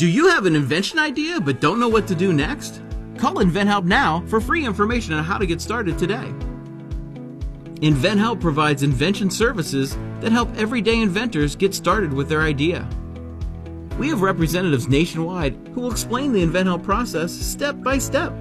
Do you have an invention idea but don't know what to do next? Call InventHelp now for free information on how to get started today. InventHelp provides invention services that help everyday inventors get started with their idea. We have representatives nationwide who will explain the InventHelp process step by step.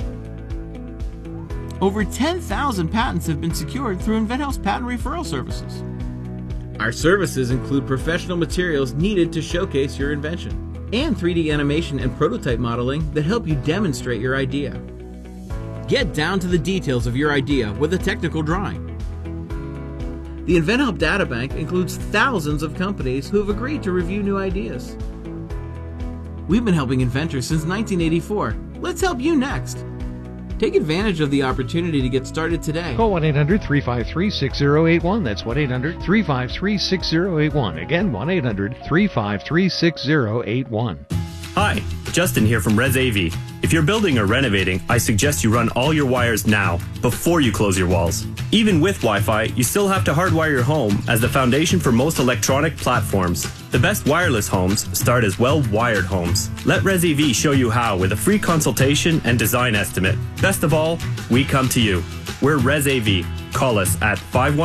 Over 10,000 patents have been secured through InventHelp's patent referral services. Our services include professional materials needed to showcase your invention, and 3D animation and prototype modeling that help you demonstrate your idea. Get down to the details of your idea with a technical drawing. The InventHelp Databank includes thousands of companies who have agreed to review new ideas. We've been helping inventors since 1984. Let's help you next. Take advantage of the opportunity to get started today. Call 1-800-353-6081. That's 1-800-353-6081. Again, 1-800-353-6081. Hi, Justin here from ResAV. If you're building or renovating, I suggest you run all your wires now, before you close your walls. Even with Wi-Fi, you still have to hardwire your home as the foundation for most electronic platforms. The best wireless homes start as well-wired homes. Let ResAV show you how with a free consultation and design estimate. Best of all, we come to you. We're ResAV. Call us at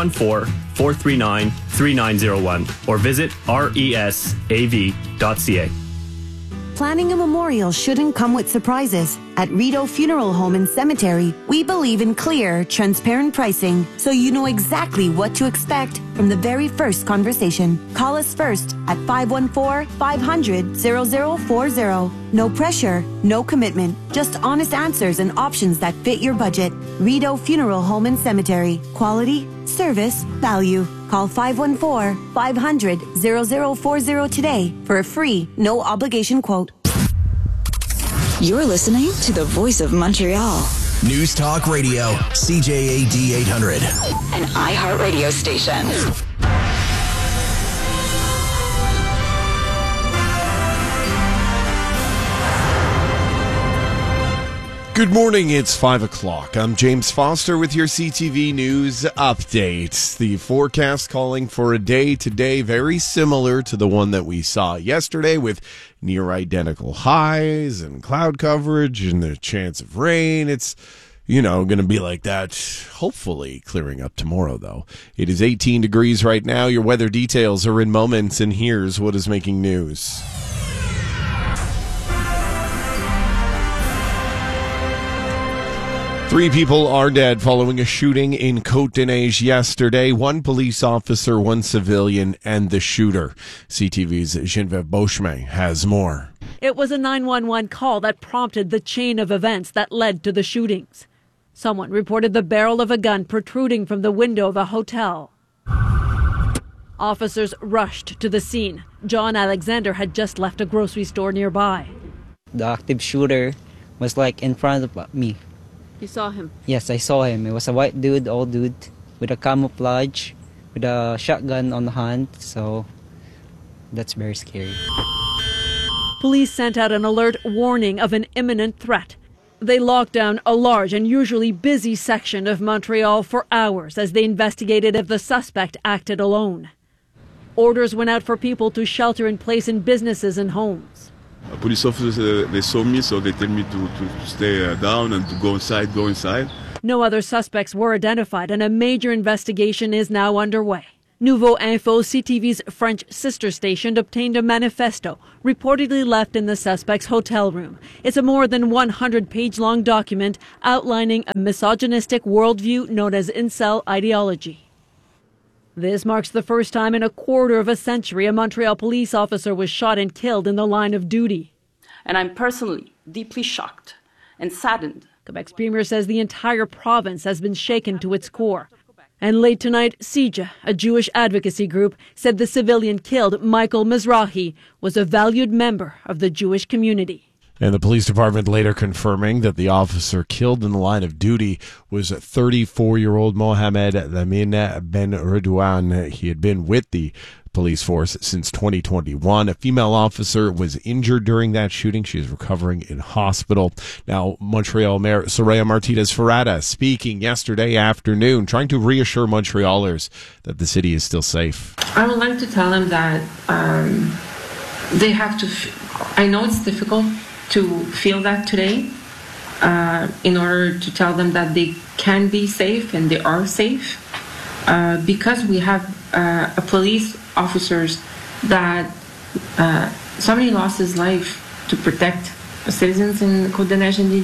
514-439-3901 or visit resav.ca. Planning a memorial shouldn't come with surprises. At Rideau Funeral Home and Cemetery, we believe in clear, transparent pricing, so you know exactly what to expect from the very first conversation. Call us first at 514-500-0040. No pressure, no commitment, just honest answers and options that fit your budget. Rideau Funeral Home and Cemetery. Quality, service, value. Call 514-500-0040 today for a free, no obligation quote. You're listening to the Voice of Montreal. News Talk Radio, CJAD 800. An iHeartRadio station. Good morning, it's 5 o'clock. I'm James Foster with your CTV News update. The forecast calling for a day today very similar to the one that we saw yesterday with near identical highs and cloud coverage and the chance of rain. It's, going to be like that, hopefully clearing up tomorrow, though. It is 18 degrees right now. Your weather details are in moments, and here's what is making news. Three people are dead following a shooting in Côte-des-Neiges yesterday. One police officer, one civilian, and the shooter. CTV's Geneviève Beauchemin has more. It was a 911 call that prompted the chain of events that led to the shootings. Someone reported the barrel of a gun protruding from the window of a hotel. Officers rushed to the scene. John Alexander had just left a grocery store nearby. The active shooter was in front of me. You saw him? Yes, I saw him. It was a white dude, old dude, with a camouflage, with a shotgun on the hand, so that's very scary. Police sent out an alert warning of an imminent threat. They locked down a large and usually busy section of Montreal for hours as they investigated if the suspect acted alone. Orders went out for people to shelter in place in businesses and homes. Police officers, they saw me, so they tell me to stay down and to go inside. No other suspects were identified, and a major investigation is now underway. Nouveau Info, CTV's French sister station, obtained a manifesto reportedly left in the suspect's hotel room. It's a more than 100-page-long document outlining a misogynistic worldview known as incel ideology. This marks the first time in a quarter of a century a Montreal police officer was shot and killed in the line of duty. And I'm personally deeply shocked and saddened. Quebec's premier says the entire province has been shaken to its core. And late tonight, CIJA, a Jewish advocacy group, said the civilian killed, Michael Mizrahi, was a valued member of the Jewish community. And the police department later confirming that the officer killed in the line of duty was 34-year-old Mohamed Lamin Ben Redouane. He had been with the police force since 2021. A female officer was injured during that shooting. She is recovering in hospital. Now, Montreal Mayor Soraya Martinez-Ferrada speaking yesterday afternoon, trying to reassure Montrealers that the city is still safe. I would like to tell them that they have to, I know it's difficult to feel that today, in order to tell them that they can be safe and they are safe, because we have a police officers that somebody lost his life to protect citizens in Côte-des-Neiges and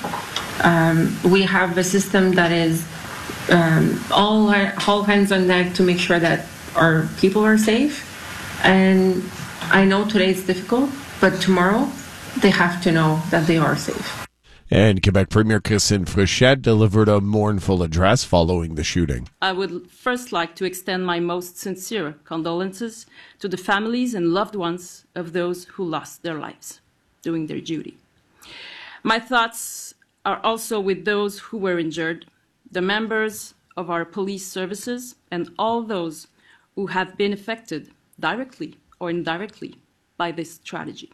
DG. We have a system that is all hands on deck to make sure that our people are safe. And I know today it's difficult, but tomorrow they have to know that they are safe. And Quebec Premier Christine Fréchette delivered a mournful address following the shooting. I would first like to extend my most sincere condolences to the families and loved ones of those who lost their lives doing their duty. My thoughts are also with those who were injured, the members of our police services, and all those who have been affected directly or indirectly by this tragedy.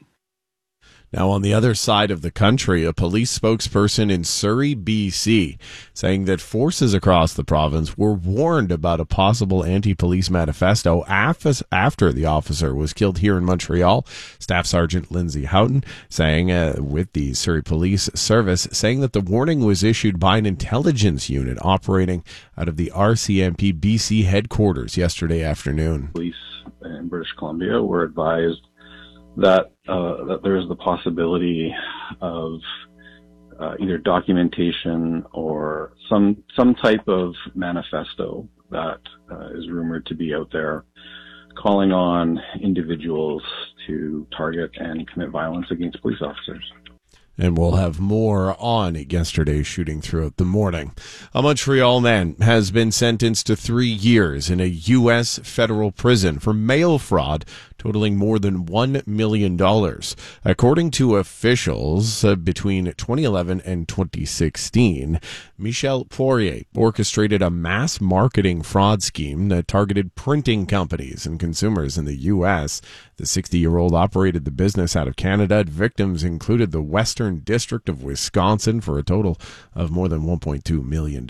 Now, on the other side of the country, a police spokesperson in Surrey, BC, saying that forces across the province were warned about a possible anti-police manifesto after the officer was killed here in Montreal. Staff Sergeant Lindsay Houghton saying with the Surrey Police Service, saying that the warning was issued by an intelligence unit operating out of the RCMP BC headquarters yesterday afternoon. Police in British Columbia were advised that there is the possibility of either documentation or some type of manifesto that is rumored to be out there calling on individuals to target and commit violence against police officers. And we'll have more on yesterday's shooting throughout the morning. A Montreal man has been sentenced to 3 years in a U.S. federal prison for mail fraud totaling more than $1 million. According to officials, between 2011 and 2016, Michel Poirier orchestrated a mass marketing fraud scheme that targeted printing companies and consumers in the U.S. The 60-year-old operated the business out of Canada. Victims included the Western District of Wisconsin for a total of more than $1.2 million.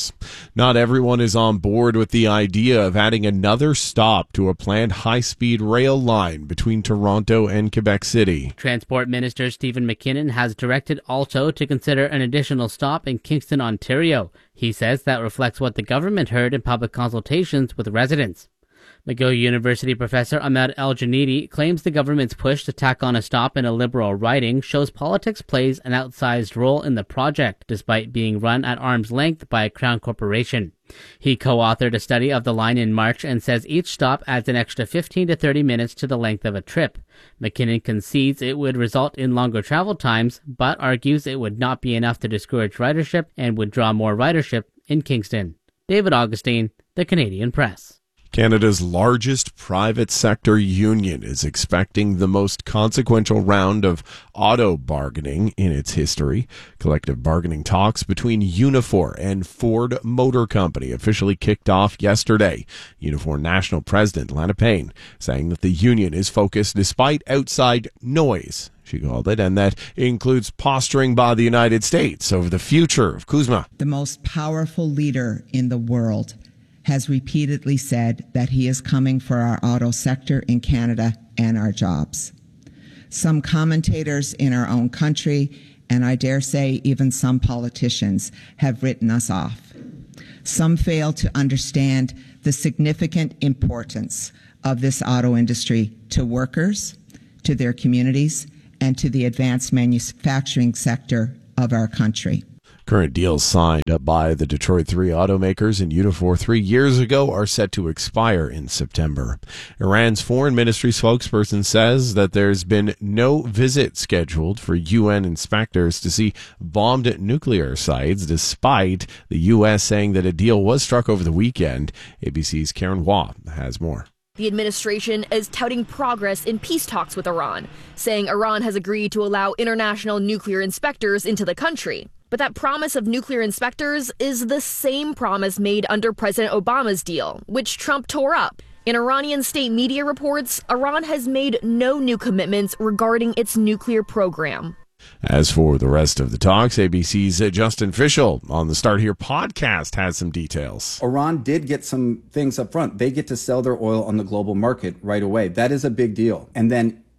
Not everyone is on board with the idea of adding another stop to a planned high-speed rail line between Toronto and Quebec City. Transport Minister Stephen McKinnon has directed Alto to consider an additional stop in Kingston, Ontario. He says that reflects what the government heard in public consultations with residents. McGill University professor Ahmed El-Janidi claims the government's push to tack on a stop in a Liberal riding shows politics plays an outsized role in the project, despite being run at arm's length by a Crown corporation. He co-authored a study of the line in March and says each stop adds an extra 15 to 30 minutes to the length of a trip. McKinnon concedes it would result in longer travel times, but argues it would not be enough to discourage ridership and would draw more ridership in Kingston. David Augustine, The Canadian Press. Canada's largest private sector union is expecting the most consequential round of auto bargaining in its history. Collective bargaining talks between Unifor and Ford Motor Company officially kicked off yesterday. Unifor National President Lana Payne saying that the union is focused despite outside noise, she called it, and that includes posturing by the United States over the future of CUSMA. The most powerful leader in the world has repeatedly said that he is coming for our auto sector in Canada and our jobs. Some commentators in our own country, and I dare say even some politicians, have written us off. Some fail to understand the significant importance of this auto industry to workers, to their communities, and to the advanced manufacturing sector of our country. Current deals signed by the Detroit 3 automakers and Unifor 3 years ago are set to expire in September. Iran's foreign ministry spokesperson says that there's been no visit scheduled for UN inspectors to see bombed nuclear sites, despite the U.S. saying that a deal was struck over the weekend. ABC's Karen Waugh has more. The administration is touting progress in peace talks with Iran, saying Iran has agreed to allow international nuclear inspectors into the country. But that promise of nuclear inspectors is the same promise made under President Obama's deal, which Trump tore up. In Iranian state media reports, Iran has made no new commitments regarding its nuclear program. As for the rest of the talks, ABC's Justin Fischel on the Start Here podcast has some details. Iran did get some things up front. They get to sell their oil on the global market right away. That is a big deal. And then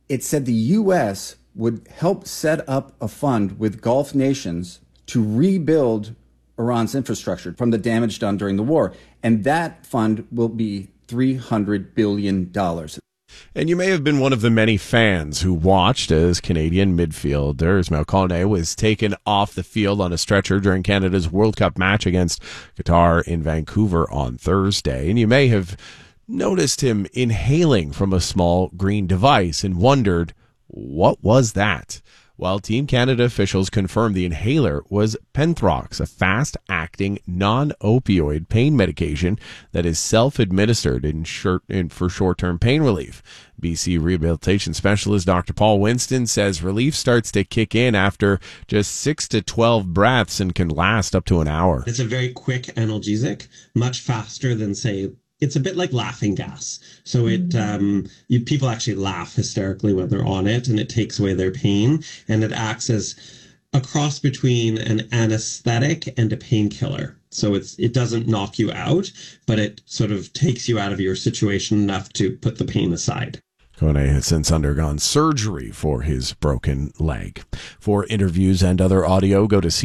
it said the U.S. would help set up a fund with Gulf nations to rebuild Iran's infrastructure from the damage done during the war. And that fund will be $300 billion. And you may have been one of the many fans who watched as Canadian midfielder Ismail Kone was taken off the field on a stretcher during Canada's World Cup match against Qatar in Vancouver on Thursday. And you may have noticed him inhaling from a small green device and wondered, what was that? Well, Team Canada officials confirmed the inhaler was Penthrox, a fast-acting, non-opioid pain medication that is self-administered for short-term pain relief. BC rehabilitation specialist Dr. Paul Winston says relief starts to kick in after just 6 to 12 breaths and can last up to an hour. It's a very quick analgesic, much faster than, say, it's a bit like laughing gas. So people actually laugh hysterically when they're on it, and it takes away their pain, and it acts as a cross between an anesthetic and a painkiller. So it doesn't knock you out, but it sort of takes you out of your situation enough to put the pain aside. Kone has since undergone surgery for his broken leg. For interviews and other audio, go to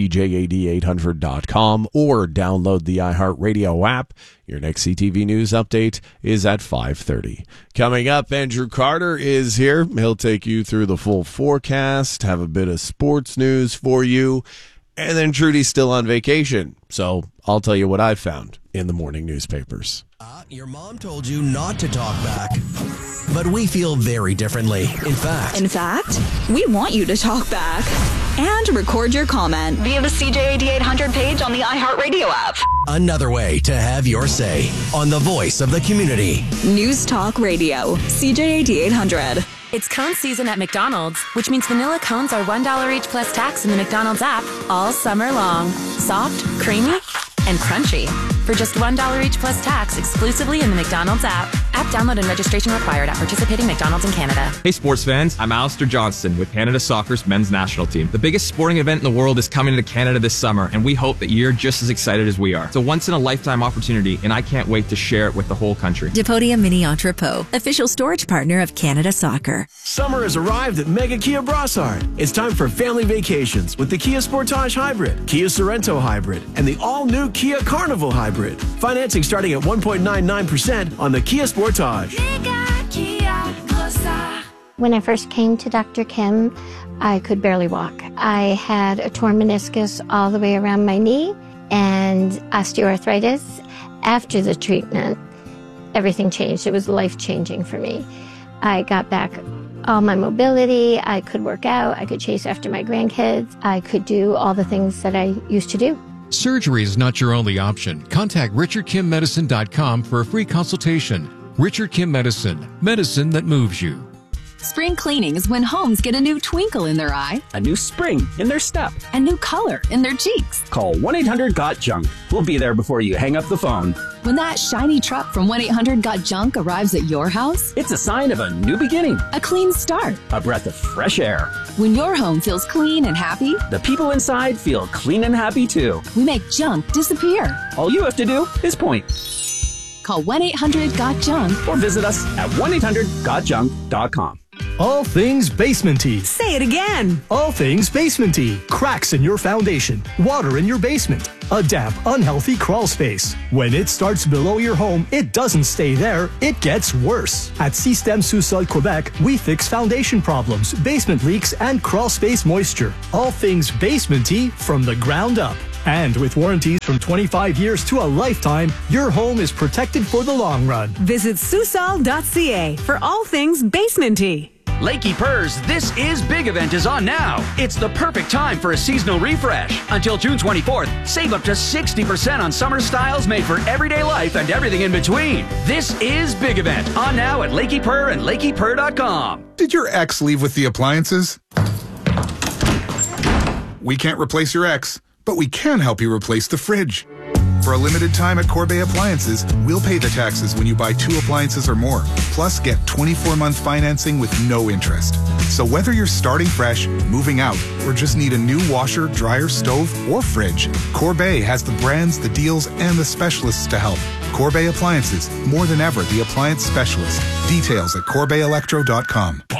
CJAD800.com or download the iHeartRadio app. Your next CTV News update is at 5:30. Coming up, Andrew Carter is here. He'll take you through the full forecast, have a bit of sports news for you, and then Trudy's still on vacation. So I'll tell you what I found in the morning newspapers. Your mom told you not to talk back, but we feel very differently. In fact, we want you to talk back and record your comment via the CJAD 800 page on the iHeartRadio app. Another way to have your say on the voice of the community. News Talk Radio, CJAD 800. It's cone season at McDonald's, which means vanilla cones are $1 each plus tax in the McDonald's app all summer long. Soft, creamy, and crunchy. For just $1 each plus tax exclusively in the McDonald's app. App download and registration required at participating McDonald's in Canada. Hey sports fans, I'm Alistair Johnston with Canada Soccer's men's national team. The biggest sporting event in the world is coming to Canada this summer, and we hope that you're just as excited as we are. It's a once-in-a-lifetime opportunity, and I can't wait to share it with the whole country. Depodia Mini Entrepot, official storage partner of Canada Soccer. Summer has arrived at Mega Kia Brossard. It's time for family vacations with the Kia Sportage Hybrid, Kia Sorento Hybrid, and the all-new Kia Carnival Hybrid. Financing starting at 1.99% on the Kia Sportage. When I first came to Dr. Kim, I could barely walk. I had a torn meniscus all the way around my knee and osteoarthritis. After the treatment, everything changed. It was life-changing for me. I got back all my mobility. I could work out. I could chase after my grandkids. I could do all the things that I used to do. Surgery is not your only option. Contact RichardKimMedicine.com for a free consultation. Richard Kim Medicine, medicine that moves you. Spring cleaning is when homes get a new twinkle in their eye, a new spring in their step, a new color in their cheeks. Call 1-800-GOT-JUNK. We'll be there before you hang up the phone. When that shiny truck from 1-800-GOT-JUNK arrives at your house, it's a sign of a new beginning, a clean start, a breath of fresh air. When your home feels clean and happy, the people inside feel clean and happy too. We make junk disappear. All you have to do is point. Call 1-800-GOT-JUNK or visit us at 1-800-GOTJUNK.com. All things basementy. Say it again. All things basementy. Cracks in your foundation, water in your basement, a damp, unhealthy crawl space. When it starts below your home, it doesn't stay there, it gets worse. At Système Sous-Sol Quebec, we fix foundation problems, basement leaks, and crawl space moisture. All things basementy from the ground up. And with warranties from 25 years to a lifetime, your home is protected for the long run. Visit Susol.ca for all things basementy. Lakey Purrs This Is Big event is on now. It's the perfect time for a seasonal refresh. Until June 24th, save up to 60% on summer styles made for everyday life and everything in between. This is Big event on now at Lakey Purr and LakeyPurr.com. Did your ex leave with the appliances? We can't replace your ex, but we can help you replace the fridge. For a limited time at Corbeil Appliances, we'll pay the taxes when you buy 2 appliances or more. Plus, get 24-month financing with no interest. So whether you're starting fresh, moving out, or just need a new washer, dryer, stove, or fridge, Corbeil has the brands, the deals, and the specialists to help. Corbeil Appliances, more than ever the appliance specialist. Details at CorbeilElectro.com.